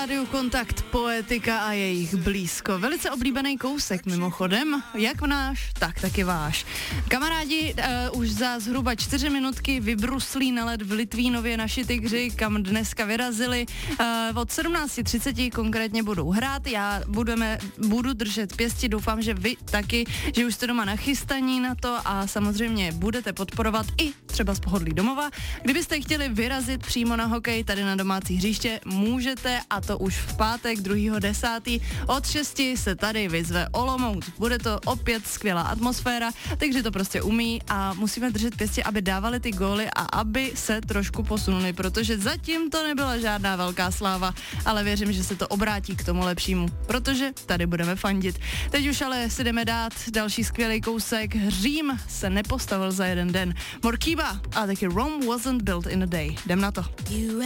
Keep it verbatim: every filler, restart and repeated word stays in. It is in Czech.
Rádiu Kontakt, Poetika a jejich blízko. Velice oblíbený kousek mimochodem, jak náš, tak taky váš. Kamarádi, uh, už za zhruba čtyři minutky vybruslí na led v Litvínově naši tygři, kam dneska vyrazili. Uh, od sedmnáct třicet konkrétně budou hrát, já budeme, budu držet pěsti, doufám, že vy taky, že už jste doma nachystaní na to a samozřejmě budete podporovat i třeba z pohodlí domova. Kdybyste chtěli vyrazit přímo na hokej tady na domácí hřiště, můžete, a to už v pátek druhého desátého od šesti se tady vyzve Olomouc. Bude to opět skvělá atmosféra, takže to prostě umí a musíme držet pěstě, aby dávali ty góly a aby se trošku posunuli, protože zatím to nebyla žádná velká sláva, ale věřím, že se to obrátí k tomu lepšímu, protože tady budeme fandit. Teď už ale si jdeme dát další skvělý kousek. Řím se nepostavil za jeden den. Morkiba a taky Rome wasn't built in a day. Jdem na to.